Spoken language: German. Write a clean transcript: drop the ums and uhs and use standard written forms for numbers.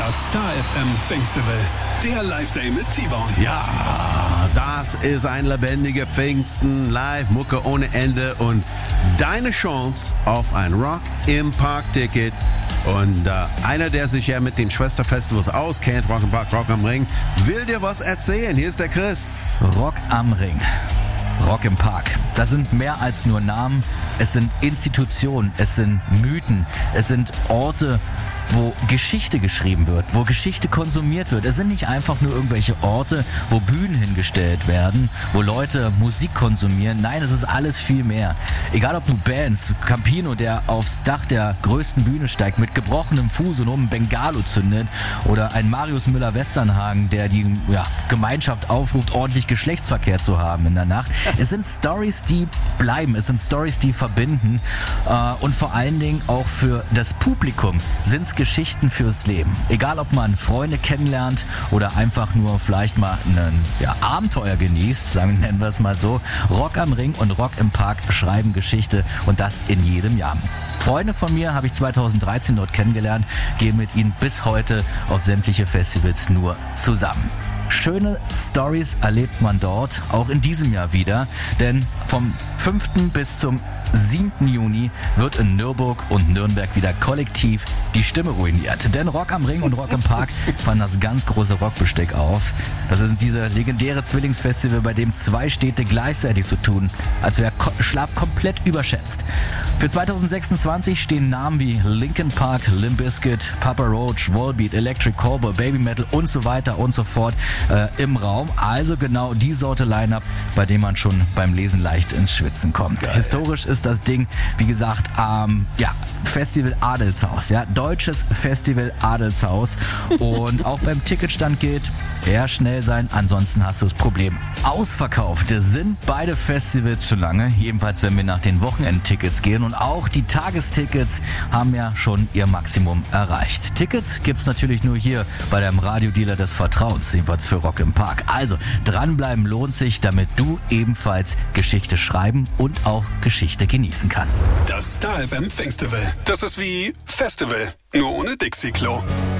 Das Star FM Pfingstfestival, der Live-Day mit T-Bone. Ja, das ist ein lebendiger Pfingsten, Live-Mucke ohne Ende und deine Chance auf ein Rock im Park-Ticket. Und einer, der sich ja mit den Schwesterfestivals auskennt, Rock im Park, Rock am Ring, will dir was erzählen. Hier ist der Chris. Rock am Ring. Rock im Park. Das sind mehr als nur Namen. Es sind Institutionen, es sind Mythen, es sind Orte, wo Geschichte geschrieben wird, wo Geschichte konsumiert wird. Es sind nicht einfach nur irgendwelche Orte, wo Bühnen hingestellt werden, wo Leute Musik konsumieren. Nein, es ist alles viel mehr. Egal ob du Bands, Campino, der aufs Dach der größten Bühne steigt, mit gebrochenem Fuß und oben Bengalo zündet, oder ein Marius Müller-Westernhagen, der die Gemeinschaft aufruft, ordentlich Geschlechtsverkehr zu haben in der Nacht. Es sind Stories, die bleiben. Es sind Stories, die verbinden. Und vor allen Dingen auch für das Publikum sind es Geschichten fürs Leben. Egal, ob man Freunde kennenlernt oder einfach nur vielleicht mal ein Abenteuer genießt, nennen wir es mal so. Rock am Ring und Rock im Park schreiben Geschichte und das in jedem Jahr. Freunde von mir habe ich 2013 dort kennengelernt, gehe mit ihnen bis heute auf sämtliche Festivals nur zusammen. Schöne Stories erlebt man dort, auch in diesem Jahr wieder, denn vom 5. bis zum 7. Juni wird in Nürburg und Nürnberg wieder kollektiv die Stimme ruiniert. Denn Rock am Ring und Rock im Park fahren das ganz große Rockbesteck auf. Das ist dieser legendäre Zwillingsfestival, bei dem 2 Städte gleichzeitig so tun, als wäre Schlaf komplett überschätzt. Für 2026 stehen Namen wie Linkin Park, Limp Bizkit, Papa Roach, Volbeat, Electric Cowboy, Baby Metal und so weiter und so fort im Raum. Also genau die Sorte Line-Up, bei dem man schon beim Lesen leicht ins Schwitzen kommt. Geil. Historisch ist das Ding, wie gesagt, Festival Adelshaus, deutsches Festival Adelshaus. Und auch beim Ticketstand gilt, eher schnell sein, ansonsten hast du das Problem. Ausverkauft sind beide Festivals schon lange, jedenfalls wenn wir nach den Wochenendtickets gehen, und auch die Tagestickets haben ja schon ihr Maximum erreicht. Tickets gibt's natürlich nur hier bei deinem Radiodealer des Vertrauens, jedenfalls für Rock im Park. Also dranbleiben lohnt sich, damit du ebenfalls Geschichte schreiben und auch Geschichte genießen kannst. Das Star FM Pfingstfestival. Das ist wie Festival, nur ohne Dixie-Klo.